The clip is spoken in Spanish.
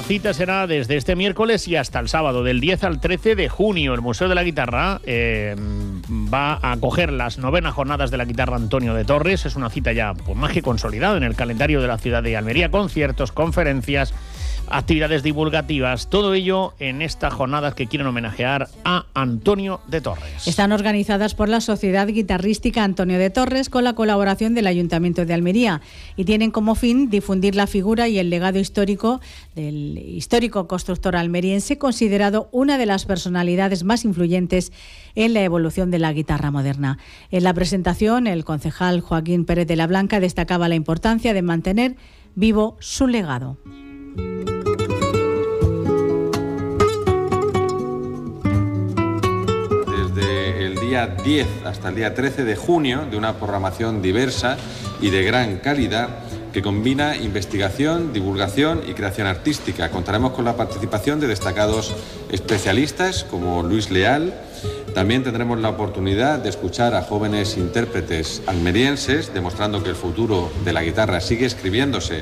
cita será desde este miércoles y hasta el sábado, del 10 al 13 de junio. El Museo de la Guitarra va a acoger las 9ª jornadas de la guitarra Antonio de Torres. Es una cita ya más que consolidada en el calendario de la ciudad de Almería. Conciertos, conferencias, actividades divulgativas, todo ello en estas jornadas que quieren homenajear a Antonio de Torres. Están organizadas por la Sociedad Guitarrística Antonio de Torres con la colaboración del Ayuntamiento de Almería y tienen como fin difundir la figura y el legado histórico del histórico constructor almeriense, considerado una de las personalidades más influyentes en la evolución de la guitarra moderna. En la presentación, el concejal Joaquín Pérez de la Blanca destacaba la importancia de mantener vivo su legado. Desde el día 10 hasta el día 13 de junio, de una programación diversa y de gran calidad que combina investigación, divulgación y creación artística. Contaremos con la participación de destacados especialistas como Luis Leal. También tendremos la oportunidad de escuchar a jóvenes intérpretes almerienses, demostrando que el futuro de la guitarra sigue escribiéndose